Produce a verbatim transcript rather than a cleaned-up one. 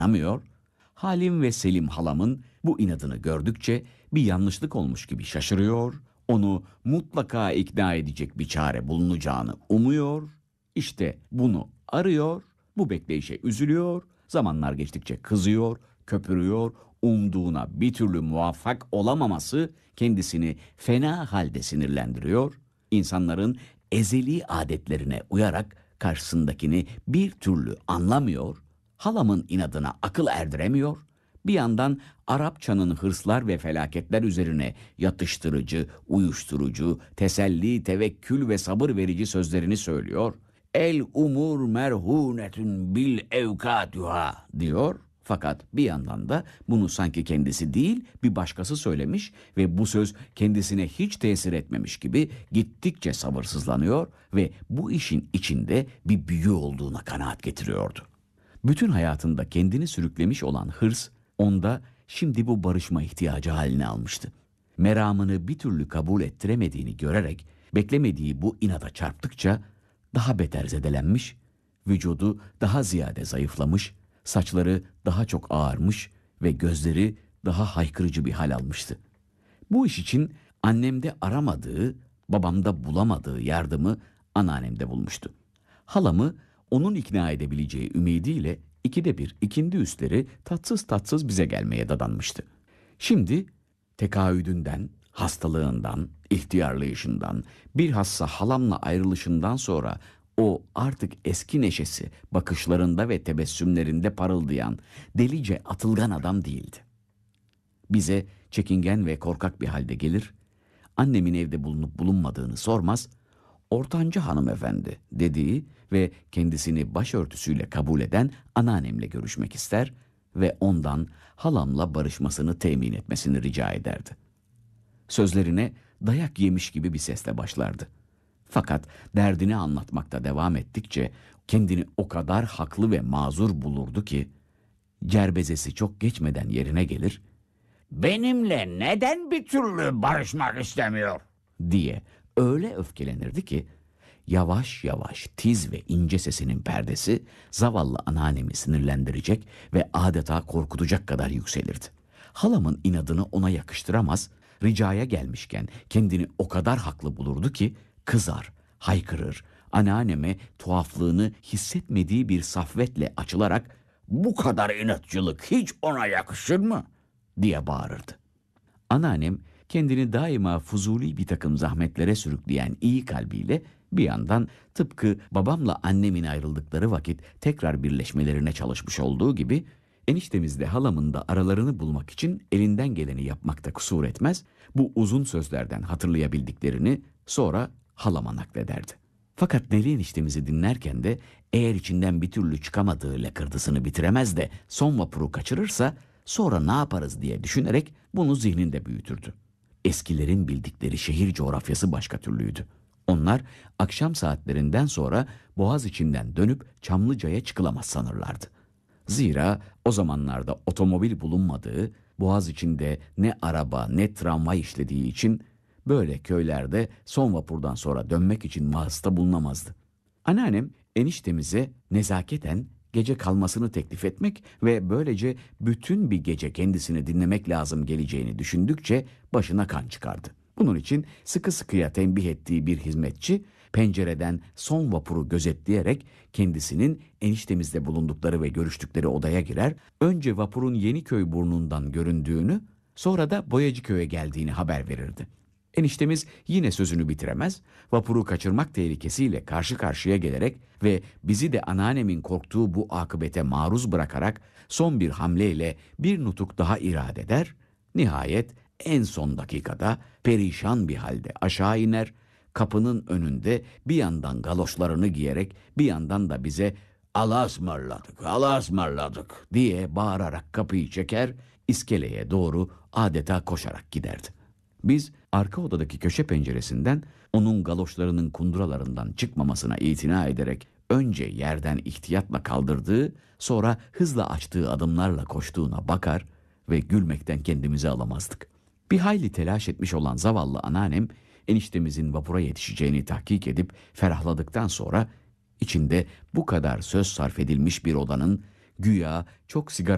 anlamıyor. Halim ve Selim halamın bu inadını gördükçe bir yanlışlık olmuş gibi şaşırıyor, onu mutlaka ikna edecek bir çare bulunacağını umuyor. İşte bunu arıyor, bu bekleyişe üzülüyor, zamanlar geçtikçe kızıyor, köpürüyor, umduğuna bir türlü muvaffak olamaması kendisini fena halde sinirlendiriyor. İnsanların ezeli adetlerine uyarak karşısındakini bir türlü anlamıyor, halamın inadına akıl erdiremiyor, bir yandan Arapçanın hırslar ve felaketler üzerine yatıştırıcı, uyuşturucu, teselli, tevekkül ve sabır verici sözlerini söylüyor. El umur merhunetun bil evkatuha diyor. Fakat bir yandan da bunu sanki kendisi değil bir başkası söylemiş ve bu söz kendisine hiç tesir etmemiş gibi gittikçe sabırsızlanıyor ve bu işin içinde bir büyü olduğuna kanaat getiriyordu. Bütün hayatında kendini sürüklemiş olan hırs onda şimdi bu barışma ihtiyacı haline almıştı. Meramını bir türlü kabul ettiremediğini görerek beklemediği bu inada çarptıkça daha beter zedelenmiş, vücudu daha ziyade zayıflamış, saçları daha çok ağarmış ve gözleri daha haykırıcı bir hal almıştı. Bu iş için annemde aramadığı, babamda bulamadığı yardımı anneannemde bulmuştu. Halamı onun ikna edebileceği ümidiyle ikide bir ikindi üstleri tatsız tatsız bize gelmeye dadanmıştı. Şimdi tekaüdünden, hastalığından, ihtiyarlayışından, bilhassa halamla ayrılışından sonra o artık eski neşesi bakışlarında ve tebessümlerinde parıldayan delice atılgan adam değildi. Bize çekingen ve korkak bir halde gelir, annemin evde bulunup bulunmadığını sormaz, ortanca hanımefendi dediği ve kendisini başörtüsüyle kabul eden anneannemle görüşmek ister ve ondan halamla barışmasını temin etmesini rica ederdi. Sözlerine dayak yemiş gibi bir sesle başlardı. Fakat derdini anlatmakta devam ettikçe kendini o kadar haklı ve mazur bulurdu ki cerbezesi çok geçmeden yerine gelir, "Benimle neden bir türlü barışmak istemiyor?" diye öyle öfkelenirdi ki yavaş yavaş tiz ve ince sesinin perdesi zavallı anneannemi sinirlendirecek ve adeta korkutacak kadar yükselirdi. Halamın inadını ona yakıştıramaz, ricaya gelmişken kendini o kadar haklı bulurdu ki kızar, haykırır, anneanneme tuhaflığını hissetmediği bir safvetle açılarak "Bu kadar inatçılık hiç ona yakışır mı?" diye bağırırdı. Anneannem kendini daima fuzuli bir takım zahmetlere sürükleyen iyi kalbiyle bir yandan tıpkı babamla annemin ayrıldıkları vakit tekrar birleşmelerine çalışmış olduğu gibi eniştemizle halamın da aralarını bulmak için elinden geleni yapmakta kusur etmez, bu uzun sözlerden hatırlayabildiklerini sonra halama naklederdi. Fakat Neli eniştemizi dinlerken de eğer içinden bir türlü çıkamadığı lakırdısını bitiremez de son vapuru kaçırırsa sonra ne yaparız diye düşünerek bunu zihninde büyütürdü. Eskilerin bildikleri şehir coğrafyası başka türlüydü. Onlar akşam saatlerinden sonra Boğaz içinden dönüp Çamlıca'ya çıkılamaz sanırlardı. Zira o zamanlarda otomobil bulunmadığı, Boğaz içinde ne araba ne tramvay işlediği için böyle köylerde son vapurdan sonra dönmek için mahısta bulunamazdı. Anneannem eniştemize nezaketen gece kalmasını teklif etmek ve böylece bütün bir gece kendisini dinlemek lazım geleceğini düşündükçe başına kan çıkardı. Bunun için sıkı sıkıya tembih ettiği bir hizmetçi pencereden son vapuru gözetleyerek kendisinin eniştemizde bulundukları ve görüştükleri odaya girer, önce vapurun Yeniköy burnundan göründüğünü, sonra da Boyacıköy'e geldiğini haber verirdi. Eniştemiz yine sözünü bitiremez, vapuru kaçırmak tehlikesiyle karşı karşıya gelerek ve bizi de anneannemin korktuğu bu akıbete maruz bırakarak son bir hamleyle bir nutuk daha irade eder, nihayet en son dakikada perişan bir halde aşağı iner, kapının önünde bir yandan galoşlarını giyerek bir yandan da bize "Allah'a ısmarladık, Allah'a ısmarladık" diye bağırarak kapıyı çeker, iskeleye doğru adeta koşarak giderdi. Biz arka odadaki köşe penceresinden onun galoşlarının kunduralarından çıkmamasına itina ederek önce yerden ihtiyatla kaldırdığı, sonra hızla açtığı adımlarla koştuğuna bakar ve gülmekten kendimizi alamazdık. Bir hayli telaş etmiş olan zavallı anneannem eniştemizin vapura yetişeceğini tahkik edip ferahladıktan sonra içinde bu kadar söz sarf edilmiş bir odanın güya çok sigara